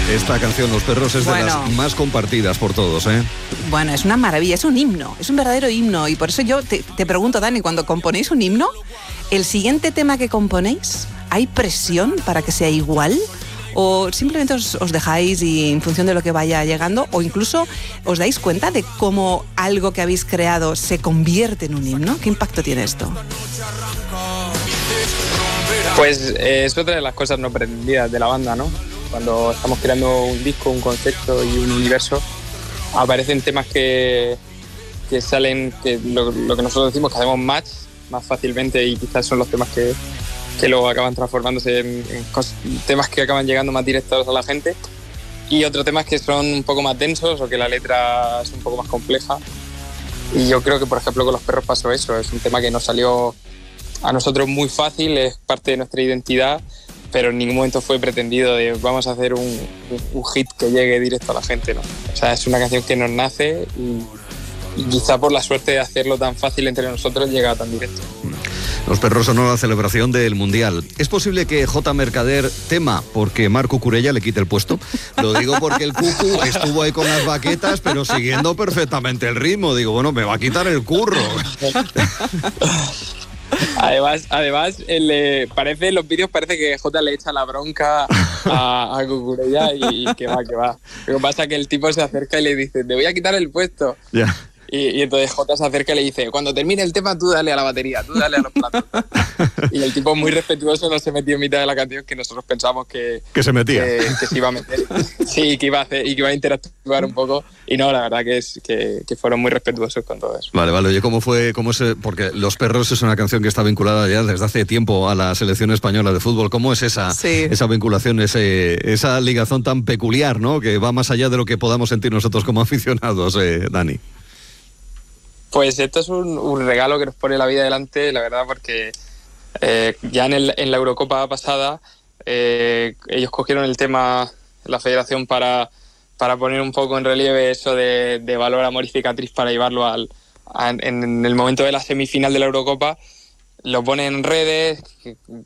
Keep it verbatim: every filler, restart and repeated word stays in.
Esta canción, Los Perros, es bueno, de las más compartidas por todos, ¿eh? Bueno, es una maravilla, es un himno, es un verdadero himno. Y por eso yo te, te pregunto, Dani, cuando componéis un himno, ¿el siguiente tema que componéis, hay presión para que sea igual? ¿O simplemente os, os dejáis y en función de lo que vaya llegando? ¿O incluso os dais cuenta de cómo algo que habéis creado se convierte en un himno? ¿Qué impacto tiene esto? Pues eh, es otra de las cosas no pretendidas de la banda, ¿no? Cuando estamos creando un disco, un concepto y un universo, aparecen temas que, que salen, que lo, lo que nosotros decimos que hacemos match más fácilmente, y quizás son los temas que, que luego acaban transformándose en, en cosas, temas que acaban llegando más directos a la gente, y otros temas que son un poco más densos o que la letra es un poco más compleja. Y yo creo que, por ejemplo, con Los Perros pasó eso. Es un tema que nos salió a nosotros muy fácil, es parte de nuestra identidad, pero en ningún momento fue pretendido de vamos a hacer un, un hit que llegue directo a la gente, ¿no? O sea, es una canción que nos nace y, y quizá por la suerte de hacerlo tan fácil entre nosotros llega tan directo. Los Perros sonó la celebración del Mundial. ¿Es posible que J. Mercader tema porque Marc Cucurella le quite el puesto? Lo digo porque el Cucu estuvo ahí con las baquetas, pero siguiendo perfectamente el ritmo. Digo, bueno, me va a quitar el curro. Además, además el, eh, parece, en los vídeos parece que Jota le echa la bronca a, a Cucurella y, y que va, que va. Lo que pasa es que el tipo se acerca y le dice, te voy a quitar el puesto. Ya. Yeah. Y, y entonces Jota se acerca y le dice, cuando termine el tema tú dale a la batería, tú dale a los platos. Y el tipo muy respetuoso no se metió en mitad de la canción, que nosotros pensamos que... Que se metía. Que, que se iba a meter. Sí, que iba a hacer y que iba a interactuar un poco. Y no, la verdad que es que, que fueron muy respetuosos con todo eso. Vale, vale. Oye, ¿cómo fue? Cómo es, porque Los Perros es una canción que está vinculada ya desde hace tiempo a la selección española de fútbol. ¿Cómo es esa, sí. esa vinculación, ese, esa ligazón tan peculiar, ¿no? Que va más allá de lo que podamos sentir nosotros como aficionados, eh, Dani. Pues esto es un, un regalo que nos pone la vida delante, la verdad, porque eh, ya en, el, en la Eurocopa pasada eh, ellos cogieron el tema, la federación, para, para poner un poco en relieve eso de, de valor, amor y cicatriz, para llevarlo al, a, en, en el momento de la semifinal de la Eurocopa. Lo ponen en redes,